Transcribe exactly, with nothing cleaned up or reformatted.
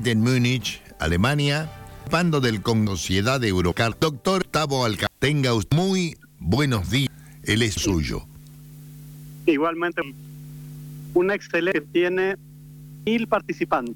actualmente en Múnich, Alemania, participando del con Sociedad de Eurocar. Doctor Tavo Alcázar, tenga usted muy buenos días, él es suyo. Igualmente, una excelente, tiene mil participantes.